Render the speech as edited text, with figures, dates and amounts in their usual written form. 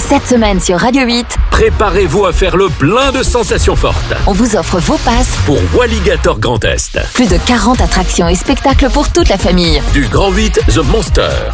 Cette semaine sur Radio 8, préparez-vous à faire le plein de sensations fortes. on vous offre vos passes Pour Walligator Grand Est. plus de 40 attractions et spectacles pour toute la famille. Du Grand 8 The Monster